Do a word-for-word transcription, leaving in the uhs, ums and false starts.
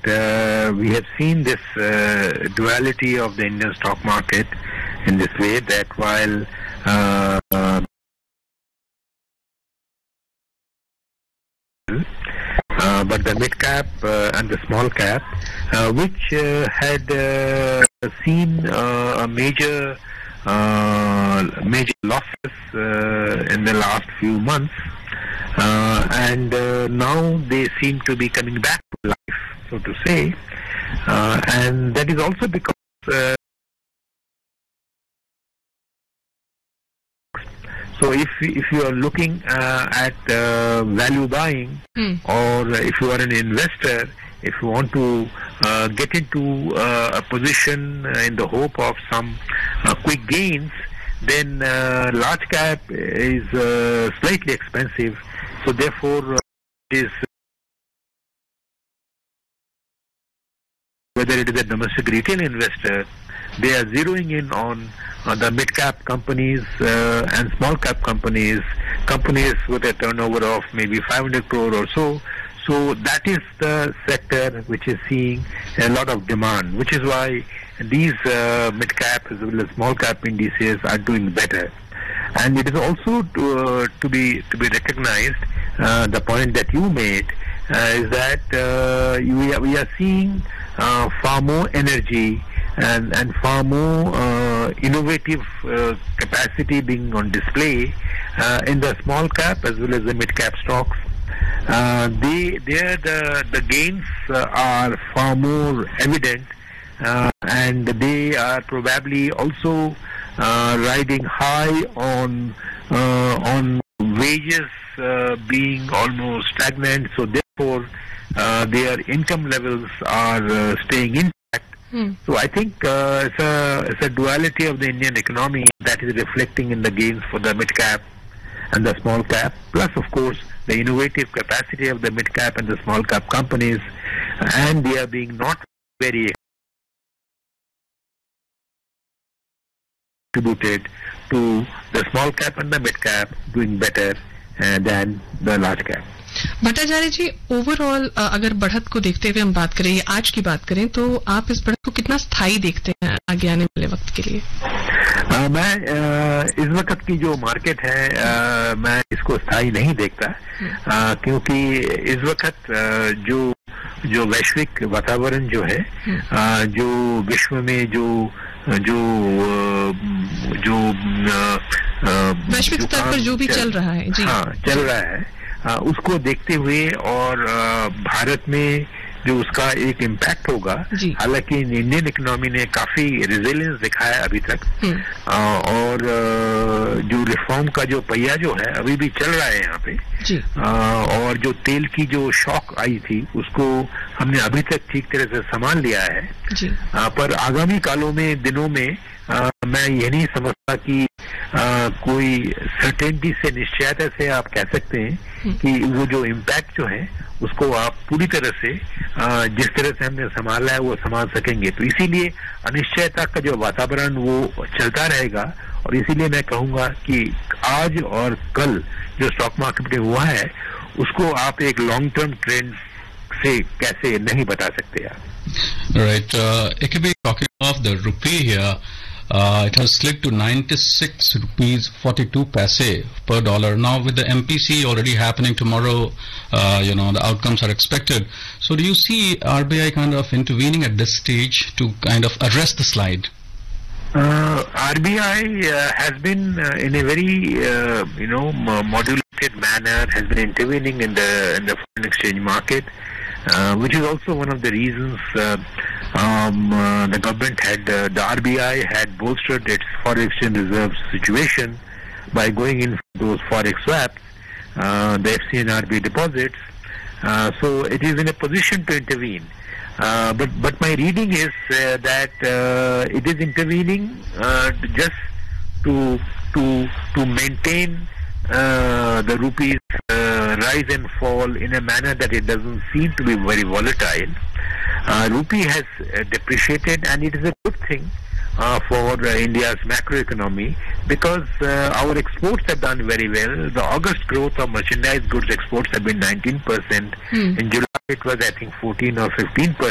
uh, we have seen this uh, duality of the Indian stock market in this way, that while uh, uh, but the mid cap uh, and the small cap, uh, which uh, had uh, seen uh, a major uh, major losses uh, in the last few months, uh, and uh, now they seem to be coming back to life, so to say, uh, and that is also because uh, so if if you are looking uh, at uh, value buying, hmm. or if you are an investor, if you want to uh, get into uh, a position in the hope of some uh, quick gains, then uh, large cap is uh, slightly expensive. So therefore, uh, it is whether it is a domestic retail investor, they are zeroing in on uh, the mid-cap companies uh, and small-cap companies, companies with a turnover of maybe five hundred crore or so. So that is the sector which is seeing a lot of demand, which is why these uh, mid-cap as well as small-cap indices are doing better. And it is also to, uh, to be to be recognized, uh, the point that you made uh, is that uh, we, are, we are seeing uh, far more energy and, and far more uh, innovative uh, capacity being on display uh, in the small cap as well as the mid cap stocks. Uh, they, there the the gains uh, are far more evident, uh, and they are probably also uh, riding high on uh, on wages uh, being almost stagnant. So therefore, uh, their income levels are uh, staying intact. Hmm. So I think uh, it's a it's a duality of the Indian economy that is reflecting in the gains for the mid cap and the small cap. Plus, of course, the innovative capacity of the mid cap and the small cap companies, and they are being not very contributed to the small cap and the mid cap doing better uh, than the large cap. Bhattacharya ji, overall अगर बढ़त को देखते हुए हम बात करें, आज की बात करें, तो आप इस बढ़त को कितना स्थायी देखते हैं आगे आने वाले वक्त के लिए? आ, मैं आ, इस वक्त की जो मार्केट है आ, मैं इसको स्थायी नहीं देखता, आ, क्योंकि इस वक्त आ, जो जो वैश्विक वातावरण जो है, आ, जो विश्व में जो जो जो वैश्विक स्तर पर जो भी चल रहा है, जी हाँ चल रहा है, आ, उसको देखते हुए और आ, भारत में जो उसका एक इम्पैक्ट होगा, हालांकि इंडियन इकोनॉमी ने काफी रेजिलियंस दिखाया अभी तक, आ, और आ, जो रिफॉर्म का जो पहिया जो है अभी भी चल रहा है यहाँ पे, आ, और जो तेल की जो शॉक आई थी उसको हमने अभी तक ठीक तरह से संभाल लिया है, आ, पर आगामी कालों में दिनों में आ, मैं ये नहीं समझता कि आ, कोई सर्टेनिटी से निश्चयता से आप कह सकते हैं कि वो जो इम्पैक्ट जो है उसको आप पूरी तरह से आ, जिस तरह से हमने संभाला है वो संभाल सकेंगे। तो इसीलिए अनिश्चयता का जो वातावरण वो चलता रहेगा, और इसीलिए मैं कहूंगा कि आज और कल जो स्टॉक मार्केट में हुआ है उसको आप एक लॉन्ग टर्म ट्रेंड से कैसे नहीं बता सकते आप। Right, uh, it could be talking of the rupee here. Uh, it has slipped to ninety-six rupees forty-two paise per dollar. Now with the M P C already happening tomorrow, uh, you know, the outcomes are expected. So do you see R B I kind of intervening at this stage to kind of arrest the slide? Uh, R B I uh, has been uh, in a very, uh, you know, modulated manner, has been intervening in the, in the foreign exchange market. Uh, which is also one of the reasons uh, um, uh, the government had, uh, the R B I had bolstered its foreign exchange reserves situation by going in for those forex swaps, uh, the F C N R B deposits. Uh, so it is in a position to intervene. Uh, but but my reading is uh, that uh, it is intervening uh, just to to to maintain uh, the rupee's uh, rise and fall in a manner that it doesn't seem to be very volatile. Uh, rupee has uh, depreciated, and it is a good thing uh, for uh, India's macroeconomy, because uh, our exports have done very well. The August growth of merchandise goods exports have been nineteen percent. Hmm. In July it was, I think, fourteen or fifteen percent.